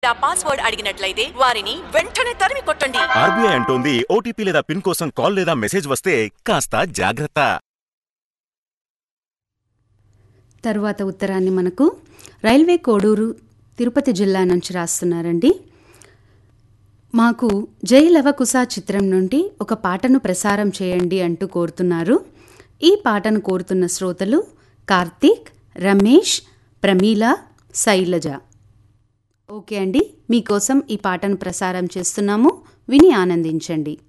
Data password అడిగినట్లయితే వారిని వెంటనే తరిమి కొట్టండి. ఆర్బీఐ అంటోంది ఓటీపీ లేదా పిన్ కోసం కాల్ లేదా మెసేజ్ వస్తే కాస్త జాగ్రత్త. తరువాత ఉత్తరాన్ని మనకు రైల్వే కోడూరు తిరుపతి జిల్లా నుంచి రాస్తున్నారండి. మాకు జై లవకుశ చిత్రం నుండి ఒక పాటను ప్రసారం చేయండి అంటూ కోరుతున్నారు. ఈ పాటను కోరుతున్న శ్రోతలు కార్తీక్, రమేష్, ప్రమీల, శైలజ. ఓకే అండి, మీకోసం ఈ పాటను ప్రసారం చేస్తున్నాము, విని ఆనందించండి.